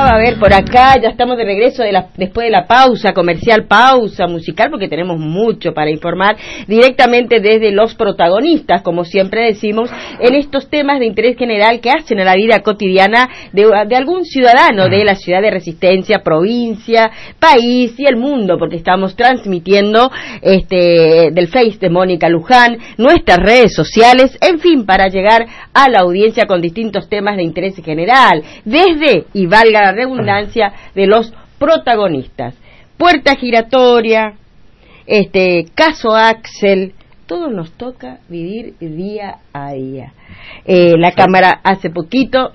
A ver, por acá ya estamos de regreso después de la pausa comercial, pausa musical, porque tenemos mucho para informar directamente desde los protagonistas, como siempre decimos, en estos temas de interés general que hacen a la vida cotidiana de algún ciudadano de la ciudad de Resistencia, provincia, país y el mundo, porque estamos transmitiendo del Face de Mónica Luján, nuestras redes sociales, en fin, para llegar a la audiencia con distintos temas de interés general, desde, y valga la redundancia, de los protagonistas. Puerta giratoria, caso Axel, todo nos toca vivir día a día. La Cámara hace poquito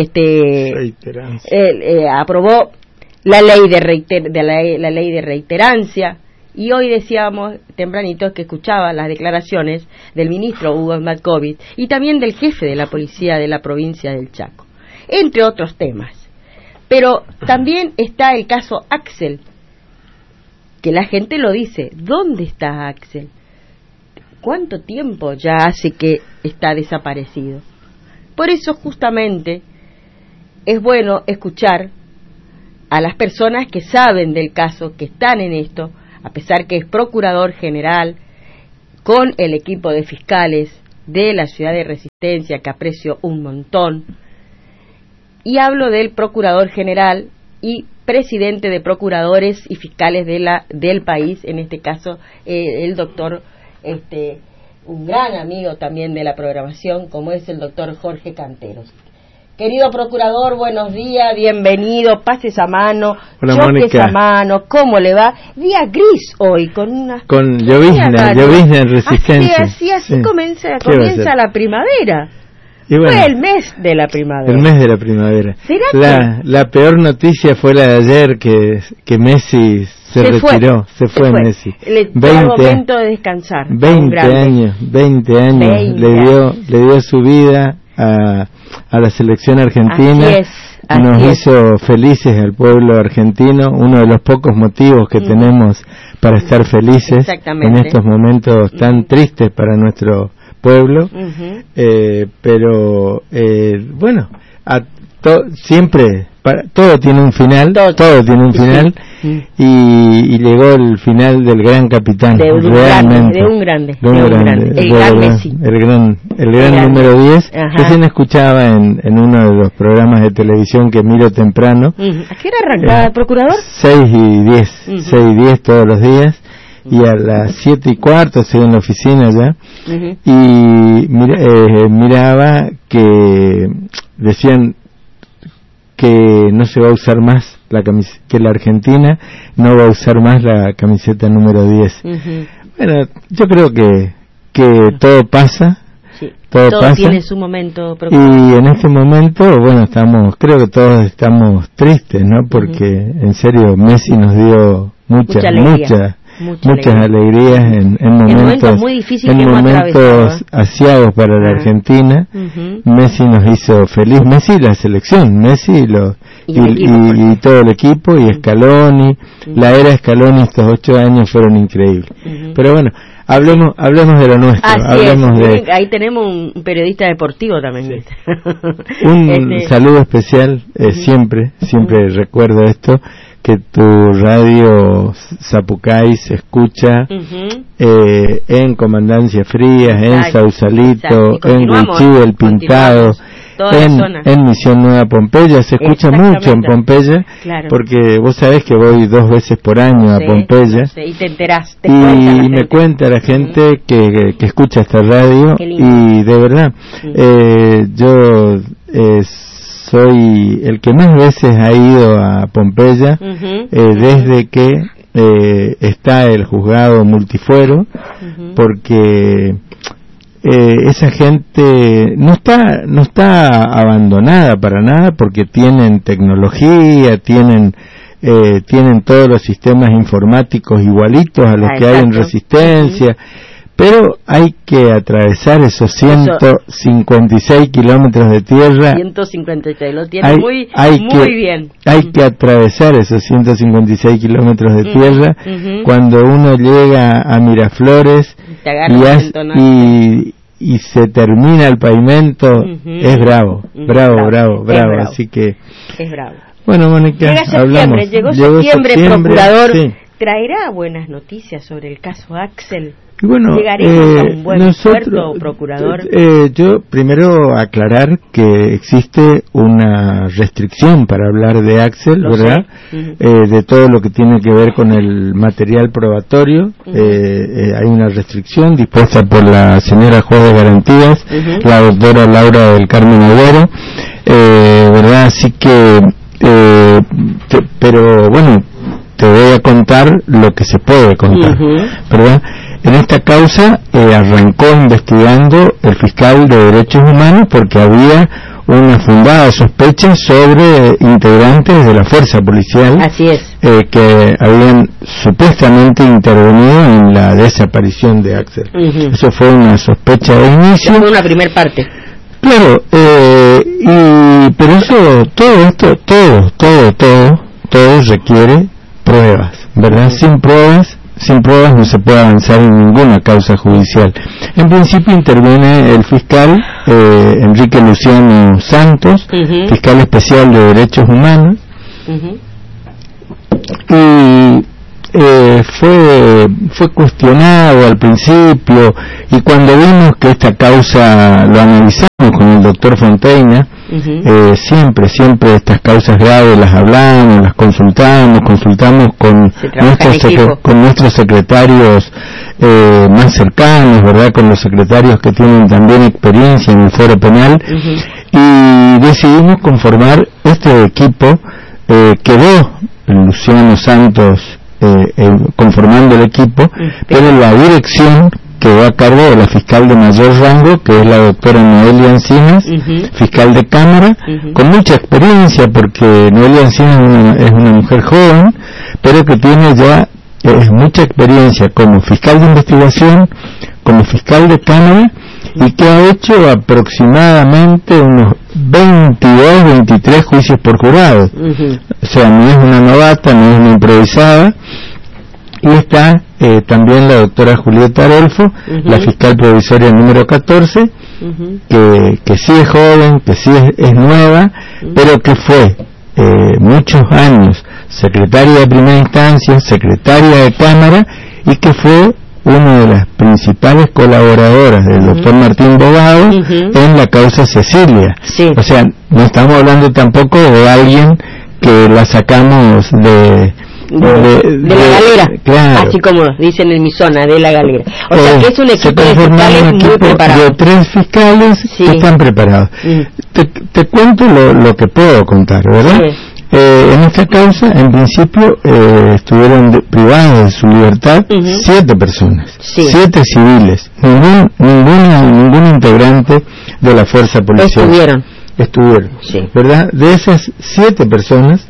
aprobó la ley de reiterancia, y hoy decíamos tempranito que escuchaba las declaraciones del ministro Hugo Matkovic y también del jefe de la policía de la provincia del Chaco, entre otros temas. Pero también está el caso Axel, que la gente lo dice, ¿dónde está Axel? ¿Cuánto tiempo ya hace que está desaparecido? Por eso justamente es bueno escuchar a las personas que saben del caso, que están en esto, a pesar que es procurador general, con el equipo de fiscales de la ciudad de Resistencia, que aprecio un montón. Y hablo del procurador general y presidente de procuradores y fiscales del país, en este caso el doctor, un gran amigo también de la programación, como es el doctor Jorge Canteros. Querido procurador, buenos días, bienvenido, pase esa mano, choque esa mano, ¿cómo le va? Día gris hoy, con llovizna en Resistencia. Así comienza la primavera. Y bueno, fue el mes de la primavera. El mes de la primavera. La peor noticia fue la de ayer, que Messi se retiró, se fue Messi. El momento de descansar. 20 años, le dio su vida a la selección argentina. Nos hizo felices al pueblo argentino, uno de los pocos motivos que tenemos para estar felices en estos momentos tan tristes para nuestro pueblo. Pero bueno, siempre todo tiene un final, todo tiene un final. Y llegó el final del gran capitán, de un grande, el gran Messi, el gran número 10. Recién escuchaba en uno de los programas de televisión que miro temprano. ¿A qué hora arrancaba, procurador? 6 y 10 todos los días, y a las 7:15 estoy en la oficina ya, y miraba que decían que no se va a usar más que la Argentina no va a usar más la camiseta número 10. Bueno, yo creo que todo pasa. Todo pasa, tiene su momento, y en este momento, bueno, creo que todos estamos tristes, ¿no? Porque en serio Messi nos dio muchas alegrías en momentos muy difíciles, en momentos asiagos para la Argentina. Messi nos hizo feliz, Messi y la selección, Messi y todo el equipo, y Scaloni, la era Scaloni estos 8 años fueron increíbles. Pero bueno, hablemos de lo nuestro. Ahí tenemos un periodista deportivo también. Un saludo especial, siempre recuerdo esto, que tu radio Zapucay se escucha en Comandancia Frías, en Sausalito, en Huichí del Pintado, en Misión Nueva Pompeya. Se escucha mucho en Pompeya, porque vos sabés que voy 2 veces por año a Pompeya, y te enterás, y me cuenta la gente que escucha esta radio, y de verdad yo soy el que más veces ha ido a Pompeya desde que está el juzgado multifuero, porque esa gente no está abandonada para nada, porque tienen tecnología, tienen todos los sistemas informáticos igualitos a los que hay en Resistencia. Pero hay que atravesar esos 156 kilómetros de tierra. 156, lo tiene muy bien. Hay que atravesar esos 156 kilómetros de tierra. Cuando uno llega a Miraflores y se termina el pavimento, es bravo, así que... Es bravo. Bueno, Mónica, llegó septiembre, procurador, sí. ¿Traerá buenas noticias sobre el caso Axel? Bueno, ¿Llegaremos a un buen puerto, procurador? Yo primero aclarar que existe una restricción para hablar de Axel, ¿verdad? De todo lo que tiene que ver con el material probatorio. Hay una restricción dispuesta por la señora juez de garantías, la doctora Laura del Carmen Overo, ¿verdad? Así que, pero bueno, te voy a contar lo que se puede contar, ¿verdad? En esta causa arrancó investigando el fiscal de Derechos Humanos porque había una fundada sospecha sobre integrantes de la fuerza policial. Así es. Que habían supuestamente intervenido en la desaparición de Axel. Eso fue una sospecha de inicio. Fue una primer parte. Claro, pero eso, todo requiere pruebas, ¿verdad? Sin pruebas no se puede avanzar en ninguna causa judicial. En principio interviene el fiscal Enrique Luciano Santos, fiscal especial de Derechos Humanos, y fue cuestionado al principio, y cuando vimos que esta causa lo analizamos con el doctor Fonteina, siempre estas causas graves las hablamos, las consultamos con nuestros secretarios más cercanos, ¿verdad? Con los secretarios que tienen también experiencia en el foro penal, y decidimos conformar este equipo. Quedó Luciano Santos conformando el equipo, pero la dirección quedó a cargo de la fiscal de mayor rango, que es la doctora Noelia Encinas, fiscal de Cámara, con mucha experiencia, porque Noelia Encinas es una mujer joven, pero que tiene ya mucha experiencia como fiscal de investigación, como fiscal de Cámara, y que ha hecho aproximadamente unos 23 juicios por jurado. O sea, no es una novata, no es una improvisada. Y está también la doctora Julieta Arolfo, la fiscal provisoria número 14, que sí es joven, que sí es nueva, pero que fue muchos años secretaria de primera instancia, secretaria de Cámara, y que fue una de las principales colaboradoras del doctor Martín Bogado en la causa Cecilia. O sea, no estamos hablando tampoco de alguien que la sacamos de la galera, claro. Así como dicen en mi zona, de la galera. O sea que es un equipo de fiscales muy preparado. De 3 fiscales que están preparados. Te cuento lo que puedo contar, ¿verdad? En esta causa, en principio, estuvieron privadas de su libertad 7 personas, 7 civiles, ningún integrante de la fuerza policial. Estuvieron, ¿verdad? De esas 7 personas,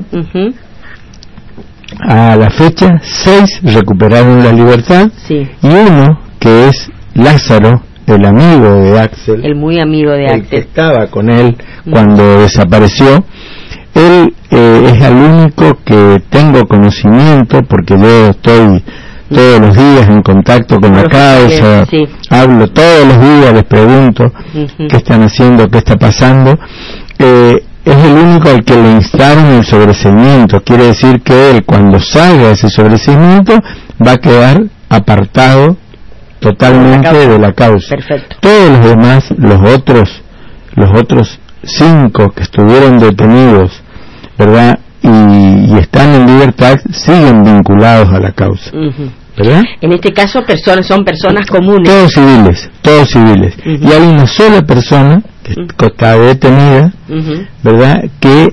a la fecha 6 recuperaron la libertad, y uno, que es Lázaro, el amigo de Axel, el muy amigo de Axel, que estaba con él cuando desapareció, él es el único que tengo conocimiento, porque yo estoy todos los días en contacto con la causa, hablo todos los días, les pregunto qué están haciendo, qué está pasando. Es el único al que le instaron el sobreseimiento. Quiere decir que él, cuando salga ese sobreseimiento, va a quedar apartado totalmente de la causa. Perfecto. Todos los demás, los otros 5 que estuvieron detenidos, ¿verdad? Y están en libertad, siguen vinculados a la causa, ¿verdad? En este caso son personas comunes. Todos civiles. Y hay una sola persona que está detenida, ¿verdad? Que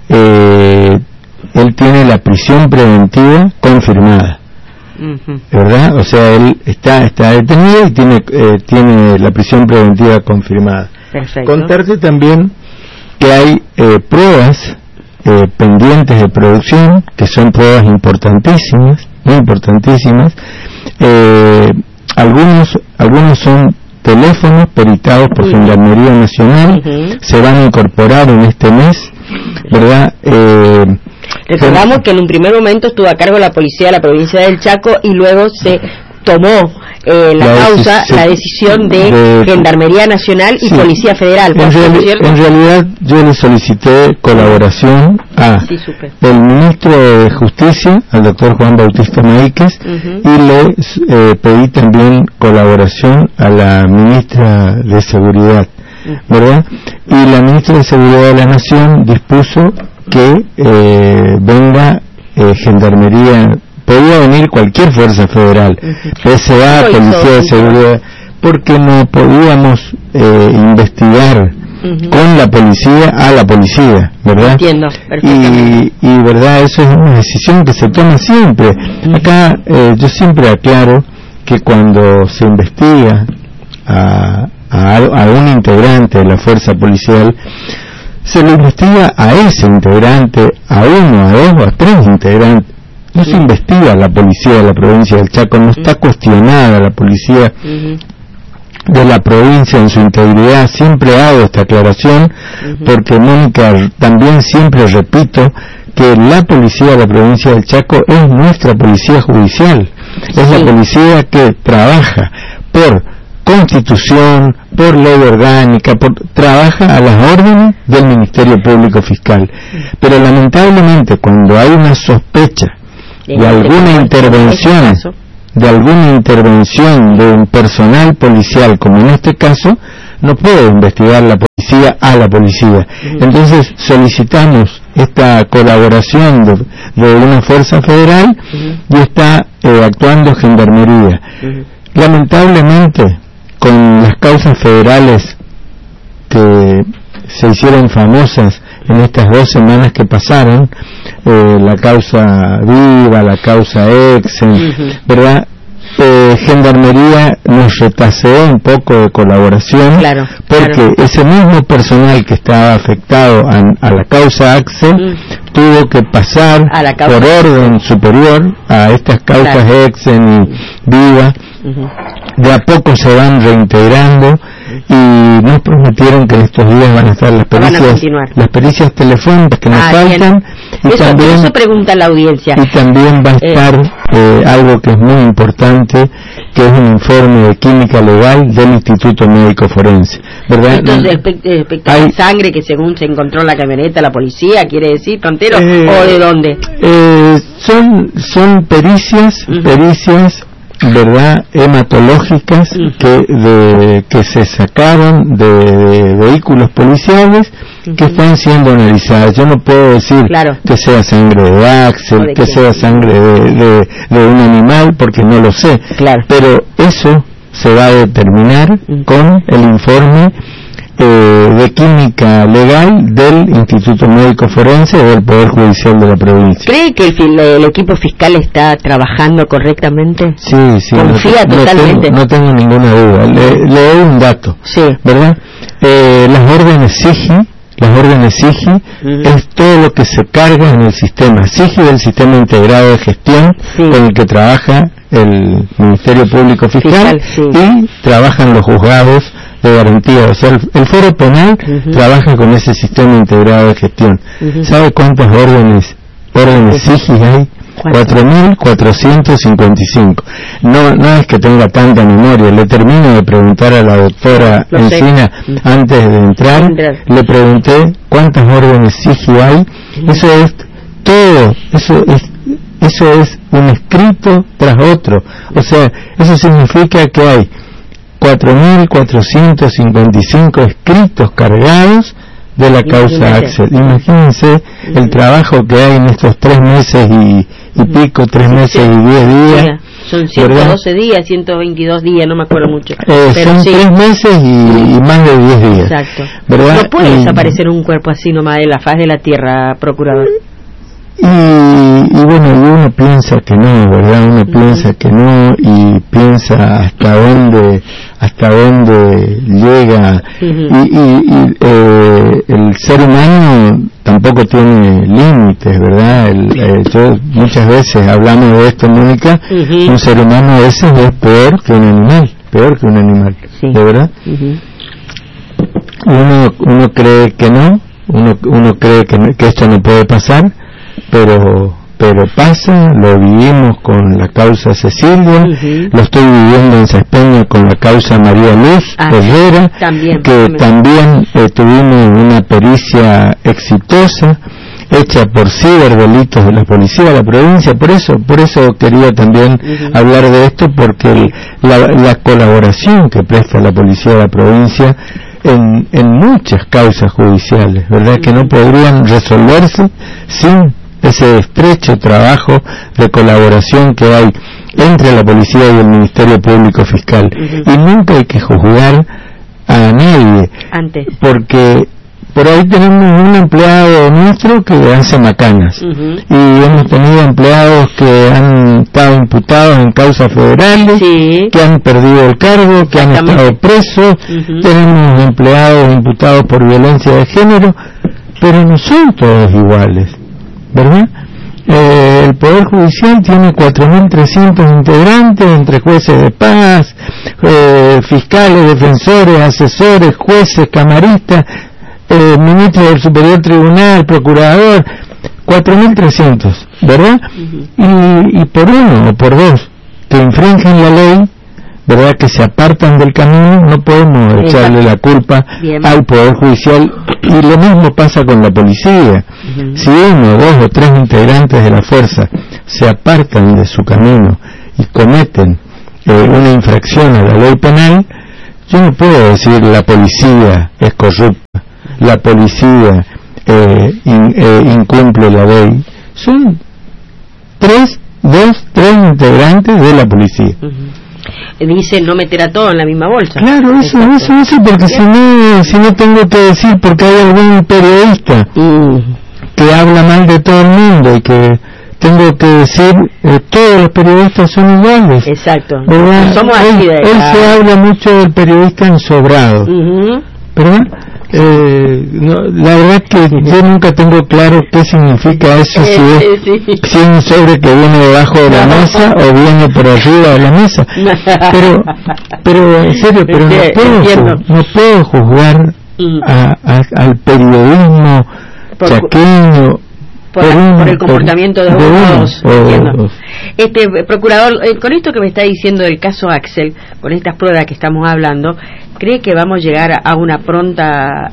él tiene la prisión preventiva confirmada, ¿verdad? O sea, él está detenido y tiene la prisión preventiva confirmada. Perfecto. Contarte también que hay pruebas pendientes de producción, que son pruebas importantísimas, algunos son teléfonos peritados por Gendarmería Nacional, se van a incorporar en este mes, ¿verdad? Recordamos que en un primer momento estuvo a cargo la policía de la provincia del Chaco, y luego se tomó la decisión de Gendarmería Nacional y Policía Federal. En realidad yo le solicité colaboración a el ministro de Justicia, al doctor Juan Bautista Maíquez, y le pedí también colaboración a la ministra de Seguridad, ¿verdad? Y la ministra de Seguridad de la Nación dispuso que venga Gendarmería, podía venir cualquier fuerza federal, PSA, Policía de Seguridad, porque no podíamos investigar con la policía a la policía, ¿verdad? Entiendo, perfectamente. Y verdad, eso es una decisión que se toma siempre. Acá yo siempre aclaro que cuando se investiga a un integrante de la fuerza policial, se le investiga a ese integrante, a uno, a dos o a tres integrantes. No se investiga a la policía de la provincia del Chaco, no está cuestionada la policía de la provincia en su integridad. Siempre hago esta aclaración porque, Mónica, también siempre repito que la policía de la provincia del Chaco es nuestra policía judicial, es la policía que trabaja por Constitución, por ley orgánica, trabaja a las órdenes del Ministerio Público Fiscal. Pero lamentablemente cuando hay una sospecha de alguna intervención de un personal policial, como en este caso, no puede investigar la policía a la policía. Entonces solicitamos esta colaboración de una fuerza federal y está actuando Gendarmería. Lamentablemente, con las causas federales que se hicieron famosas en estas 2 semanas que pasaron, la causa Viva, la causa Exen, ¿verdad? Gendarmería nos retaseó un poco de colaboración, porque ese mismo personal que estaba afectado a la causa Axel tuvo que pasar por orden superior a estas causas Exen y Viva. De a poco se van reintegrando y nos prometieron que en estos días van a estar las pericias telefónicas que nos faltan, y eso pregunta la audiencia. Y también va a estar algo que es muy importante, que es un informe de química legal del Instituto Médico Forense, ¿verdad? Entonces, respecto a la sangre que según se encontró en la camioneta, la policía, ¿quiere decir, Tontero? ¿O de dónde? Son pericias, ¿verdad?, hematológicas que se sacaron de vehículos policiales que están siendo analizadas. Yo no puedo decir que sea sangre de Axel, que sea sangre de un animal, porque no lo sé, pero eso se va a determinar con el informe de química legal del Instituto Médico Forense y del Poder Judicial de la provincia. ¿Cree que el equipo fiscal está trabajando correctamente? Sí. ¿Confía totalmente? No tengo ninguna duda. Le doy un dato, ¿verdad? Las órdenes SIGI es todo lo que se carga en el sistema. SIGI es el Sistema Integrado de Gestión con el que trabaja el Ministerio Público Fiscal y trabajan los juzgados de garantía. O sea, el Foro Penal trabaja con ese Sistema Integrado de Gestión. ¿Sabe cuántas órdenes SIGI hay? 4.455. No es que tenga tanta memoria. Le termino de preguntar a la doctora Encina antes de entrar. Le pregunté cuántas órdenes SIGI hay. Eso es todo. Eso es un escrito tras otro. O sea, eso significa que hay 4.455 escritos cargados de la causa Axel. Imagínense el trabajo que hay en estos 3 meses y pico, 3 meses y 10 días. Son 112 días, 122 días, no me acuerdo mucho. Son 3 meses y más de 10 días. Exacto. ¿Verdad? No puede desaparecer un cuerpo así nomás de la faz de la tierra, procurador. Y bueno, uno piensa que no, ¿verdad? Uno piensa que no, y piensa hasta dónde llega, el ser humano tampoco tiene límites, ¿verdad? Yo muchas veces hablamos de esto, Mónica. Un ser humano a veces es peor que un animal, ¿de verdad? Uno cree que no, uno cree que esto no puede pasar, pero pero pasa, lo vivimos con la causa Cecilia, lo estoy viviendo en Saspeña con la causa María Luz Herrera, que también tuvimos una pericia exitosa, hecha por ciberdelitos de la policía de la provincia. Por eso quería también hablar de esto, porque la colaboración que presta la policía de la provincia en muchas causas judiciales, ¿verdad? Que no podrían resolverse sin ese estrecho trabajo de colaboración que hay entre la policía y el Ministerio Público Fiscal. Y nunca hay que juzgar a nadie, porque por ahí tenemos un empleado nuestro que hace macanas, y hemos tenido empleados que han estado imputados en causas federales, que han perdido el cargo, que han estado presos, tenemos empleados imputados por violencia de género, pero no son todos iguales, ¿verdad? El Poder Judicial tiene 4.300 integrantes, entre jueces de paz, fiscales, defensores, asesores, jueces, camaristas, ministro del Superior Tribunal, procurador, 4.300, ¿verdad? Y por uno o por dos que infringen la ley, ¿verdad?, que se apartan del camino, no podemos echarle la culpa al Poder Judicial. Y lo mismo pasa con la policía. Si uno, dos o tres integrantes de la fuerza se apartan de su camino y cometen una infracción a la ley penal, yo no puedo decir la policía es corrupta, la policía incumple la ley. Son tres integrantes de la policía. Dice no meter a todo en la misma bolsa. Claro, eso, porque si no tengo que decir, porque hay algún periodista que habla mal de todo el mundo, y que tengo que decir todos los periodistas son iguales. Exacto. Somos así él se habla mucho del periodista ensobrado, ¿verdad? La verdad que yo nunca tengo claro qué significa eso, si es un sobre que viene debajo de la mesa o viene por arriba de la mesa, pero en serio, no puedo juzgar al periodismo chaqueño por el comportamiento de unos. Procurador, con esto que me está diciendo del caso Axel, con estas pruebas que estamos hablando, ¿cree que vamos a llegar a una pronta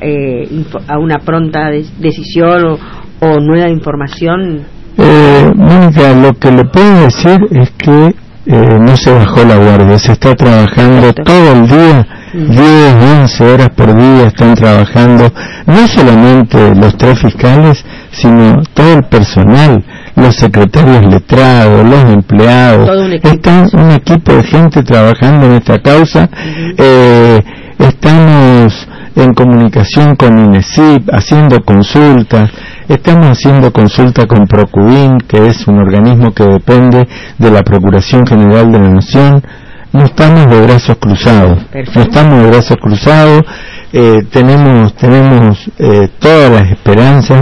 decisión o nueva información? Mónica, lo que le puedo decir es que no se bajó la guardia, se está trabajando todo el día, 10, 11 horas por día están trabajando, no solamente los 3 fiscales, sino todo el personal, los secretarios letrados, los empleados, está un equipo de gente trabajando en esta causa. Estamos en comunicación con INESIP, haciendo consultas, estamos haciendo consulta con Procubin, que es un organismo que depende de la Procuración General de la Nación. No estamos de brazos cruzados, tenemos todas las esperanzas